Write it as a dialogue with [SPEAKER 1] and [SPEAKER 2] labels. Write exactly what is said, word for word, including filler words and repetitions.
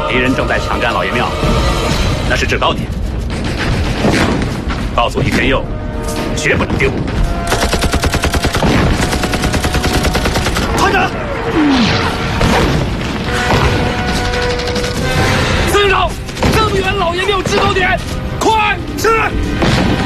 [SPEAKER 1] 敌人正在抢占老爷庙，那是制高点。告诉易天佑，绝不能丢。团长，纷扰，增援老爷庙制高点，快！是。